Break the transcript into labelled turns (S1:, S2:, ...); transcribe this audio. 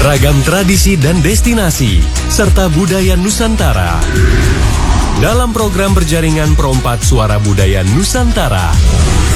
S1: Ragam tradisi dan destinasi, serta budaya Nusantara. Dalam program berjaringan Perompak Suara Budaya Nusantara.